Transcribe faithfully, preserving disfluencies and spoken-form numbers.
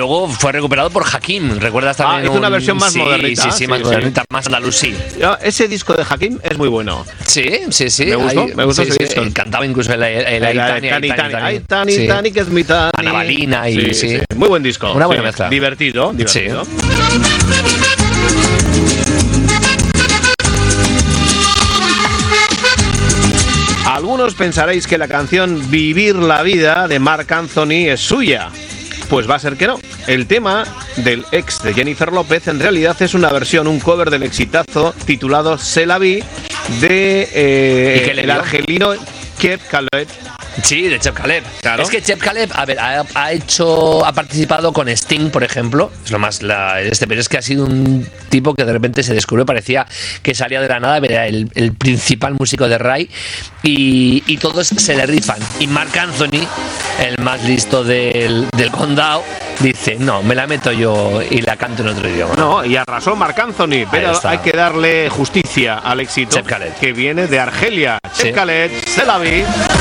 luego fue recuperado por Hakim. ¿Recuerdas también? Ah, hizo una versión más sí, modernita. Sí, sí, sí, más sí, modernita, sí. Más andalusí. Ese disco de Hakim es muy bueno. Sí, sí, sí. Me gustó, Ahí, me gustó sí, ese sí, disco. Sí, cantaba incluso el, el, el Tani, Tani, Tani, Tani, Tani, que es mi Tani. Ana Balina y sí, sí. sí. Muy buen disco. Una buena sí. mezcla. Divertido, divertido. Sí. Algunos pensaréis que la canción Vivir la Vida de Marc Anthony es suya. Pues va a ser que no. El tema del ex de Jennifer López en realidad es una versión, un cover del exitazo titulado C'est la vie de eh, el dio? argelino Cheb Khaled. Sí, de Cheb Khaled. Claro. Es que Cheb Khaled, a ver, ha, ha hecho, ha participado con Sting, por ejemplo. Es lo más, la, este, pero es que ha sido un tipo que de repente se descubrió, parecía que salía de la nada, era el, el principal músico de Rai y, y todos se le rifan. Y Marc Anthony, el más listo del, del condado, dice, no, me la meto yo y la canto en otro idioma. No, y arrasó Marc Anthony, pero hay que darle justicia al éxito Cheb Khaled, que viene de Argelia. Sí. Cheb Khaled, C'est la vie.